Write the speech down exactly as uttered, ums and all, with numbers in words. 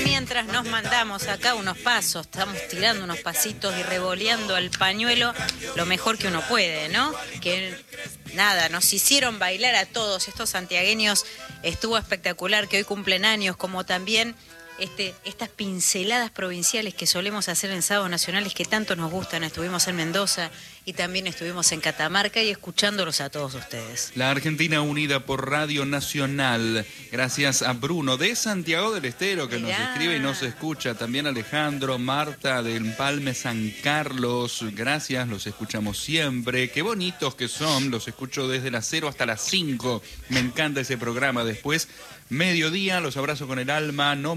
mientras nos mandamos acá unos pasos, estamos tirando unos pasitos y revoleando al pañuelo lo mejor que uno puede, ¿no? Que nada, nos hicieron bailar a todos estos santiagueños, estuvo espectacular, que hoy cumplen años, como también este, estas pinceladas provinciales que solemos hacer en sábados nacionales que tanto nos gustan. Estuvimos en Mendoza y también estuvimos en Catamarca y escuchándolos a todos ustedes. La Argentina unida por Radio Nacional. Gracias a Bruno de Santiago del Estero, que Mirá. nos escribe y nos escucha. También Alejandro, Marta de Empalme San Carlos. Gracias, los escuchamos siempre. Qué bonitos que son, los escucho desde las cero hasta las cinco. Me encanta ese programa. Después, mediodía, los abrazo con el alma. No